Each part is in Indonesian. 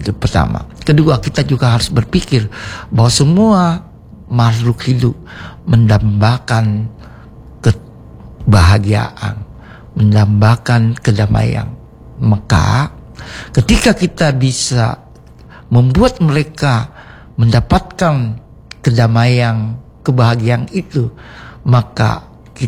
Itu pertama. Kedua, kita juga harus berpikir bahwa semua makhluk hidup mendambakan kebahagiaan, mendambakan kedamaian. Maka ketika kita bisa membuat mereka mendapatkan kedamaian, kebahagiaan itu, maka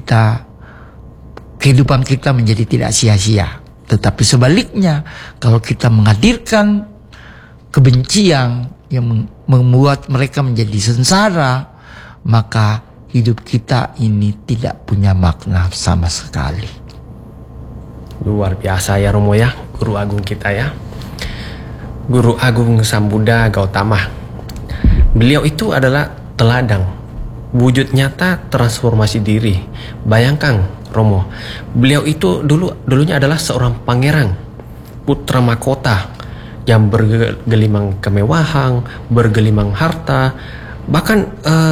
kehidupan kita menjadi tidak sia-sia. Tetapi sebaliknya, kalau kita menghadirkan kebencian yang membuat mereka menjadi sengsara, maka hidup kita ini tidak punya makna sama sekali. Luar biasa ya Romo ya, Guru Agung kita ya. Guru Agung Sambuddha Gautama. Beliau itu adalah teladan, wujud nyata transformasi diri. Bayangkan Romo, beliau itu dulunya adalah seorang pangeran, putra mahkota yang bergelimang kemewahan, bergelimang harta, bahkan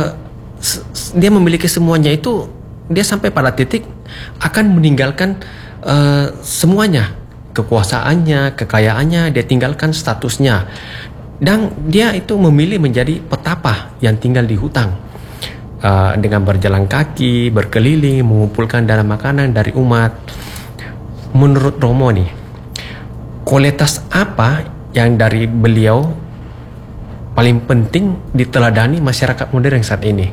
dia memiliki semuanya itu. Dia sampai pada titik akan meninggalkan semuanya, kekuasaannya, kekayaannya, dia tinggalkan statusnya, dan dia itu memilih menjadi petapa yang tinggal di hutan, dengan berjalan kaki, berkeliling, mengumpulkan dana makanan dari umat. Menurut Romo nih, kualitas apa yang dari beliau paling penting diteladani masyarakat modern saat ini?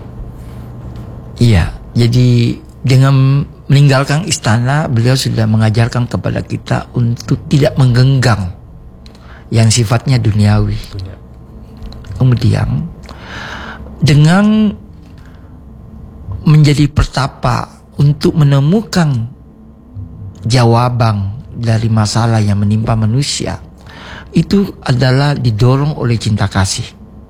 Iya, jadi dengan meninggalkan istana, beliau sudah mengajarkan kepada kita untuk tidak menggenggam yang sifatnya duniawi. Kemudian dengan menjadi pertapa untuk menemukan jawaban dari masalah yang menimpa manusia, itu adalah didorong oleh cinta kasih.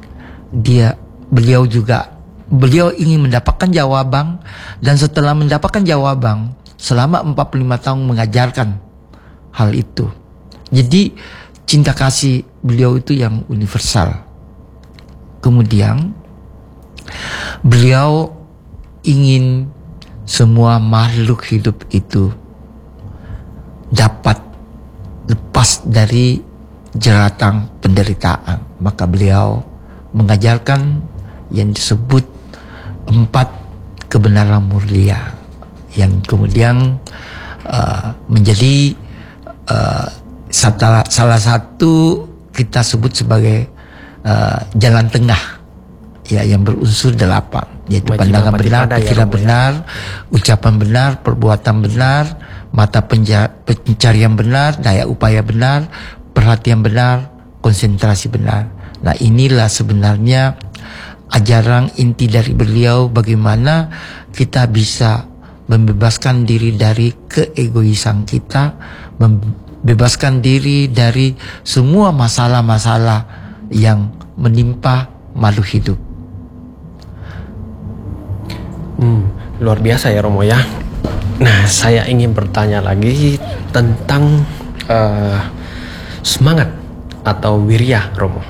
Beliau ingin mendapatkan jawaban, dan setelah mendapatkan jawaban selama 45 tahun mengajarkan hal itu. Jadi cinta kasih beliau itu yang universal. Kemudian beliau ingin semua makhluk hidup itu dapat lepas dari jeratan penderitaan. Maka beliau mengajarkan yang disebut 4 kebenaran mulia, yang kemudian menjadi salah satu kita sebut sebagai jalan tengah, ya, yang berunsur 8, yaitu pandangan benar, pikiran benar, ucapan benar, perbuatan benar, mata pencarian benar, daya upaya benar, perhatian benar, konsentrasi benar. Nah, inilah sebenarnya ajaran inti dari beliau, bagaimana kita bisa membebaskan diri dari keegoisan kita, membebaskan diri dari semua masalah-masalah yang menimpa makhluk hidup. Luar biasa ya Romo ya. Nah, saya ingin bertanya lagi tentang semangat atau wirya Romo.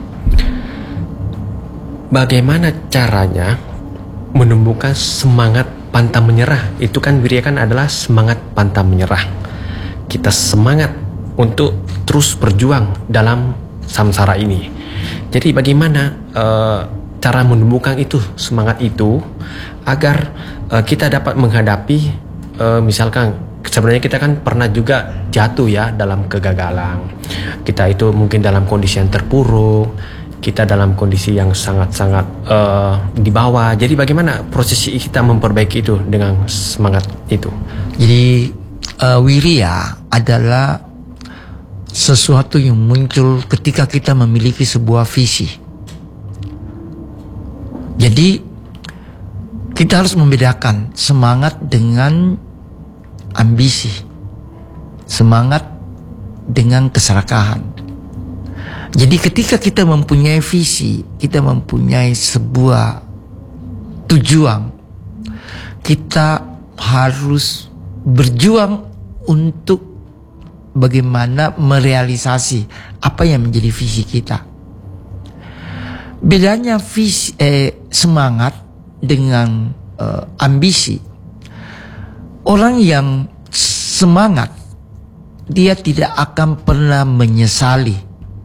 Bagaimana caranya menumbuhkan semangat pantang menyerah? Itu kan wirya kan adalah semangat pantang menyerah. Kita semangat untuk terus berjuang dalam samsara ini. Jadi bagaimana cara menumbuhkan itu, semangat itu, agar kita dapat menghadapi misalkan sebenarnya kita kan pernah juga jatuh ya dalam kegagalan. Kita itu mungkin dalam kondisi yang terpuruk, kita dalam kondisi yang sangat-sangat di bawah. Jadi bagaimana proses kita memperbaiki itu dengan semangat itu? Jadi wirya adalah sesuatu yang muncul ketika kita memiliki sebuah visi. Jadi kita harus membedakan semangat dengan ambisi, semangat dengan keserakahan. Jadi ketika kita mempunyai visi, kita mempunyai sebuah tujuan, kita harus berjuang untuk bagaimana merealisasi apa yang menjadi visi kita. Bedanya semangat dengan ambisi. Orang yang semangat, dia tidak akan pernah menyesali